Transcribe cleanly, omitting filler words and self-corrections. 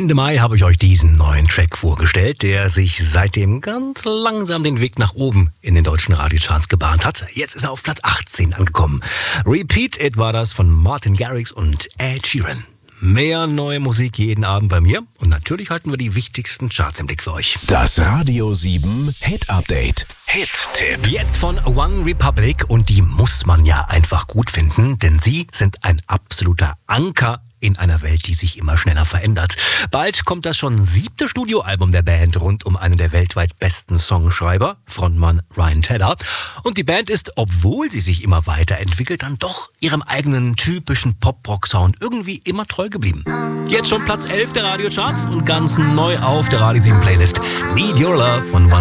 Ende Mai habe ich euch diesen neuen Track vorgestellt, der sich seitdem ganz langsam den Weg nach oben in den deutschen Radiocharts gebahnt hat. Jetzt ist er auf Platz 18 angekommen. Repeat It war das von Martin Garrix und Ed Sheeran. Mehr neue Musik jeden Abend bei mir und natürlich halten wir die wichtigsten Charts im Blick für euch. Das Radio 7 Hit Update. Hit-Tipp. Jetzt von One Republic und die muss man ja einfach gut finden, denn sie sind ein absoluter Anker in einer Welt, die sich immer schneller verändert. Bald kommt das schon 7. Studioalbum der Band rund um einen der weltweit besten Songschreiber, Frontmann Ryan Tedder. Und die Band ist, obwohl sie sich immer weiterentwickelt, dann doch ihrem eigenen typischen Pop-Rock-Sound irgendwie immer treu geblieben. Jetzt schon Platz 11 der Radiocharts und ganz neu auf der Radio 7 Playlist. Need Your Love von One